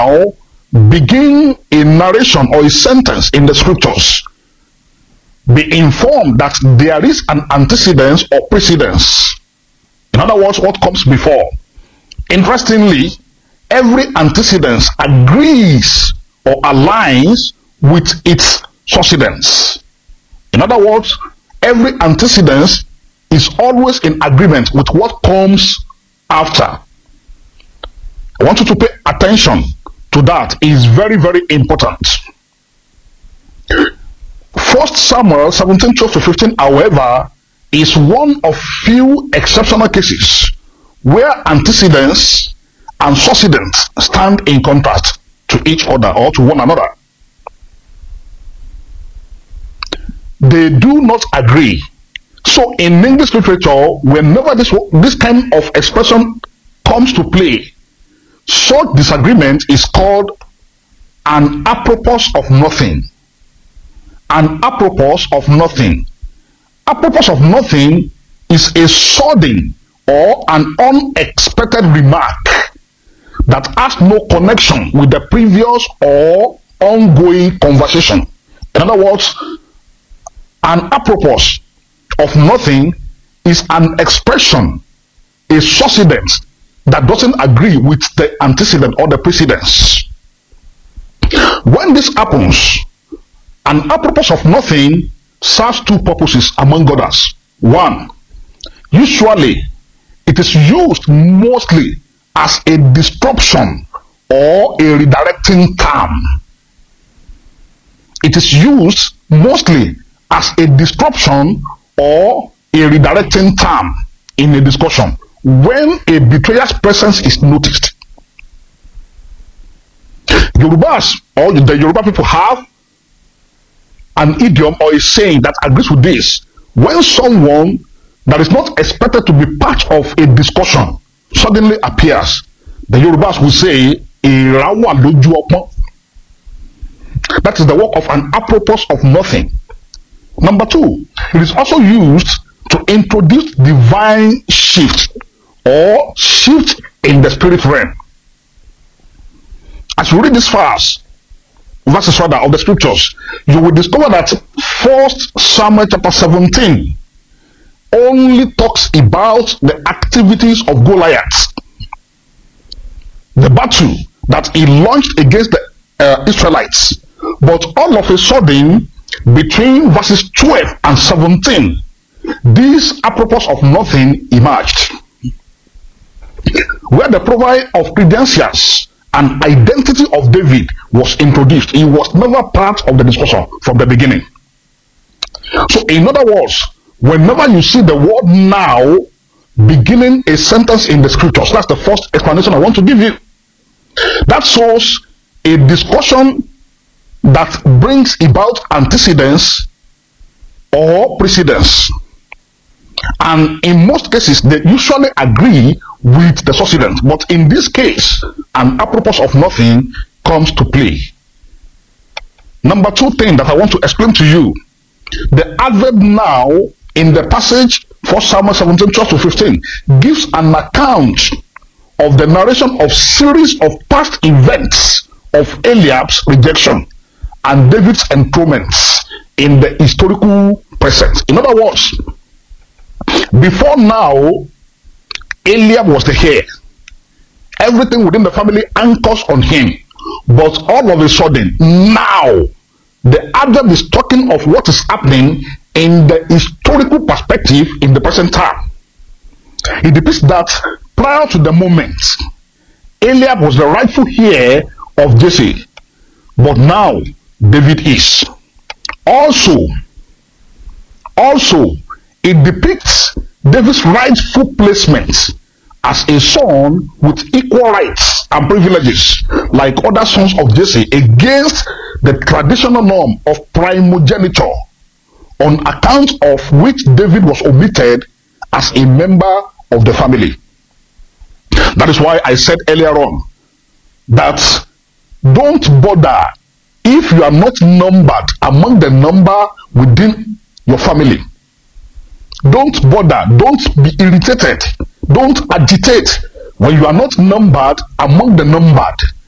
now begin a narration or a sentence in the scriptures, be informed that there is an antecedent or precedence. In other words, what comes before. Interestingly, every antecedent agrees or aligns with its succedence. In other words, every antecedent is always in agreement with what comes after. I want you to pay attention to that. It is very, very important. 1 Samuel 17:12-15, however, is one of few exceptional cases where antecedents and succedents stand in contrast to each other or to one another. They do not agree. So in English literature, whenever this kind of expression comes to play, such disagreement is called an apropos of nothing. An apropos of nothing. Apropos of nothing is a sudden or an unexpected remark that has no connection with the previous or ongoing conversation. In other words, an apropos of nothing is an expression, a succedent that doesn't agree with the antecedent or the precedence. When this happens, an apropos of nothing serves two purposes among others. One, usually it is used mostly as a disruption or a redirecting term. It is used mostly as a disruption or a redirecting term in a discussion when a betrayer's presence is noticed. Yorubas or the Yoruba people have an idiom or a saying that agrees with this. When someone that is not expected to be part of a discussion suddenly appears, the Yorubas will say, "Irawa loju opon." That is the work of an apropos of nothing. Number two, it is also used to introduce divine shift or shift in the spirit realm. As you read this verses of the scriptures, you will discover that 1 Samuel chapter 17 only talks about the activities of Goliath, the battle that he launched against the Israelites. But all of a sudden, between verses 12 and 17, this apropos of nothing emerged, where the profile of credentials and identity of David was introduced. He was never part of the discussion from the beginning. So in other words, whenever you see the word now beginning a sentence in the scriptures, that's the first explanation I want to give you. That shows a discussion that brings about antecedents or precedence. And in most cases, they usually agree with the succedent. But in this case, an apropos of nothing comes to play. Number two thing that I want to explain to you, the adverb now in the passage 1 Samuel 17:12-15 gives an account of the narration of series of past events of Eliab's rejection and David's enthronement in the historical present. In other words, before now, Eliab was the heir. Everything within the family anchors on him. But all of a sudden, now, the adverb is talking of what is happening in the historical perspective in the present time. It depicts that prior to the moment, Eliab was the rightful heir of Jesse. But now, David is. Also, it depicts David's rightful placement as a son with equal rights and privileges like other sons of Jesse against the traditional norm of primogeniture, on account of which David was omitted as a member of the family. That is why I said earlier on that don't bother if you are not numbered among the number within your family. Don't bother, don't be irritated, don't agitate when you are not numbered among the numbered.